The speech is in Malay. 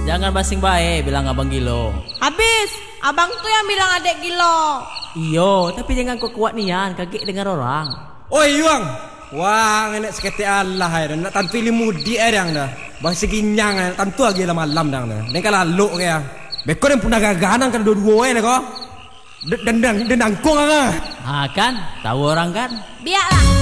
Jangan basing baik bilang abang gilo. Habis, abang tuh yang bilang adek gilo. Iyo, tapi jangan kau kuat nian, kaget dengar orang. Oi Yuang, wah enak sekete Allah ya, nak tantu mudi yang dah. Bang seginyang tantu lagi lah malam dah. Nih kalau lalu kaya, bekor yang punah gaganan kan dua-dua ni kau. Dendang kong ah. Ah kan, tahu orang kan? Biarlah.